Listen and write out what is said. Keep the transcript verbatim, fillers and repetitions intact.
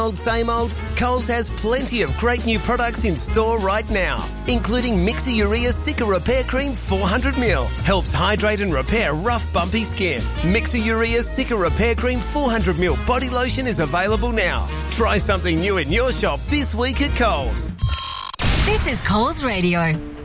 Old, same old? Coles has plenty of great new products in store right now, including Mixer Urea Cica Repair Cream four hundred milliliters. Helps hydrate and repair rough, bumpy skin. Mixer Urea Cica Repair Cream four hundred milliliters body lotion is available now. Try something new in your shop this week at Coles. This is Coles Radio.